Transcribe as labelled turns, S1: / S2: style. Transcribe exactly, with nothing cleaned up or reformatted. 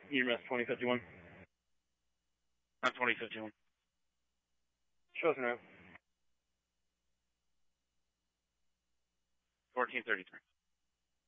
S1: E M S twenty fifty-one.
S2: Not twenty fifty-one.
S1: Show us now.
S2: fourteen thirty-three.